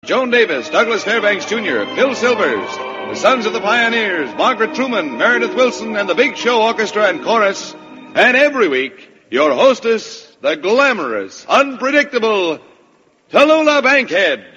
Joan Davis, Douglas Fairbanks Jr., Phil Silvers, the Sons of the Pioneers, Margaret Truman, Meredith Wilson, and the Big Show Orchestra and Chorus. And every week, your hostess, the glamorous, unpredictable Tallulah Bankhead.